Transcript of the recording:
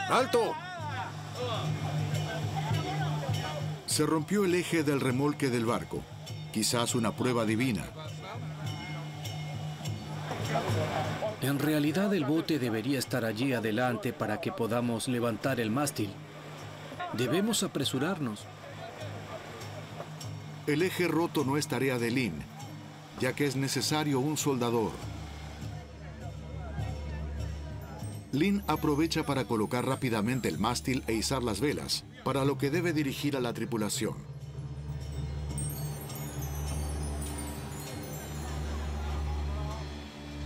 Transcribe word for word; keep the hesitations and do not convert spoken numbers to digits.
¡Alto! Se rompió el eje del remolque del barco. Quizás una prueba divina. En realidad el bote debería estar allí adelante para que podamos levantar el mástil. Debemos apresurarnos. El eje roto no es tarea de Lynn, ya que es necesario un soldador. Lynn aprovecha para colocar rápidamente el mástil e izar las velas, para lo que debe dirigir a la tripulación.